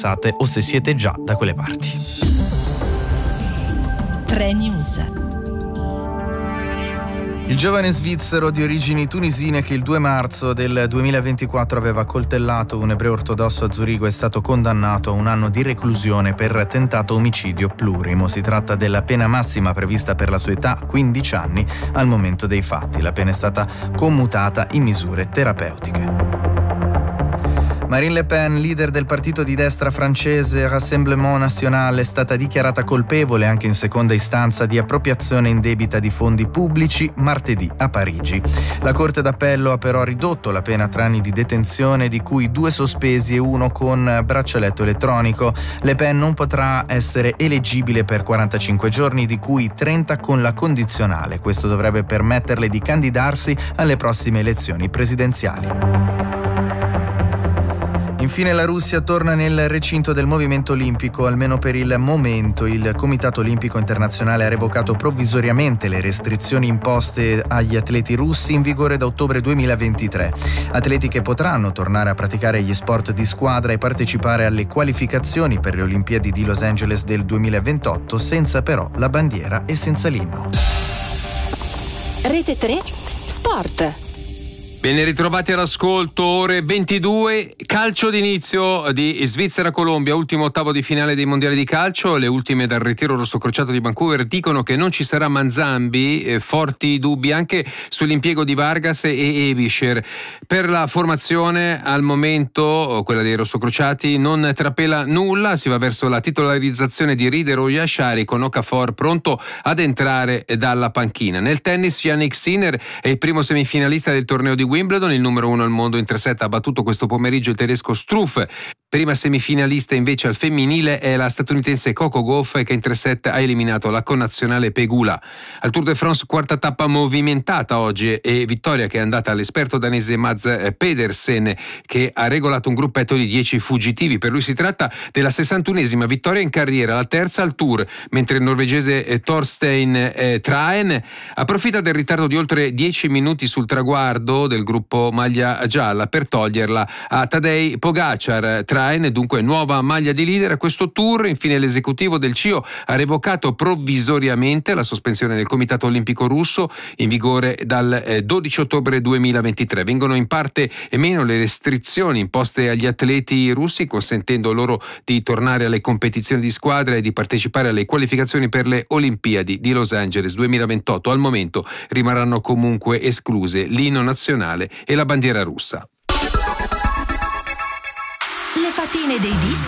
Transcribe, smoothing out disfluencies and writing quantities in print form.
passate o se siete già da quelle parti. 3 News. Il giovane svizzero di origini tunisine che il 2 marzo del 2024 aveva accoltellato un ebreo ortodosso a Zurigo è stato condannato a 1 anno di reclusione per tentato omicidio plurimo. Si tratta della pena massima prevista per la sua età, 15 anni, al momento dei fatti. La pena è stata commutata in misure terapeutiche. Marine Le Pen, leader del partito di destra francese Rassemblement National, è stata dichiarata colpevole anche in seconda istanza di appropriazione indebita di fondi pubblici martedì a Parigi. La Corte d'Appello ha però ridotto la pena a 3 anni di detenzione, di cui 2 sospesi e 1 con braccialetto elettronico. Le Pen non potrà essere eleggibile per 45 giorni, di cui 30 con la condizionale. Questo dovrebbe permetterle di candidarsi alle prossime elezioni presidenziali. Infine la Russia torna nel recinto del movimento olimpico, almeno per il momento. Il Comitato Olimpico Internazionale ha revocato provvisoriamente le restrizioni imposte agli atleti russi in vigore da ottobre 2023. Atleti che potranno tornare a praticare gli sport di squadra e partecipare alle qualificazioni per le Olimpiadi di Los Angeles del 2028, senza però la bandiera e senza l'inno. Rete 3 Sport. Ben ritrovati all'ascolto, ore 22, calcio d'inizio di Svizzera-Colombia, ultimo ottavo di finale dei mondiali di calcio. Le ultime dal ritiro rossocrociato di Vancouver dicono che non ci sarà Manzambi, forti dubbi anche sull'impiego di Vargas e Ebischer. Per la formazione al momento, quella dei rossocrociati, non trapela nulla, si va verso la titolarizzazione di Rieder o Yashari con Okafor pronto ad entrare dalla panchina. Nel tennis Jannik Sinner è il primo semifinalista del torneo di Wimbledon, il numero 1 al mondo in 3-7 ha battuto questo pomeriggio il tedesco Struff. Prima semifinalista invece al femminile è la statunitense Coco Gauff, che in 3-7 ha eliminato la connazionale Pegula. Al Tour de France quarta tappa movimentata oggi e vittoria che è andata all'esperto danese Mads Pedersen, che ha regolato un gruppetto di 10 fuggitivi. Per lui si tratta della 61esima vittoria in carriera, la terza al Tour, mentre il norvegese Thorstein Traen approfitta del ritardo di oltre 10 minuti sul traguardo del gruppo maglia gialla per toglierla a Tadej Pogacar. Traen dunque nuova maglia di leader a questo Tour. Infine l'esecutivo del CIO ha revocato provvisoriamente la sospensione del Comitato Olimpico Russo in vigore dal 12 ottobre 2023. Vengono in parte meno le restrizioni imposte agli atleti russi, consentendo loro di tornare alle competizioni di squadra e di partecipare alle qualificazioni per le Olimpiadi di Los Angeles 2028. Al momento rimarranno comunque escluse l'inno nazionale e la bandiera russa. Le fatine dei dischi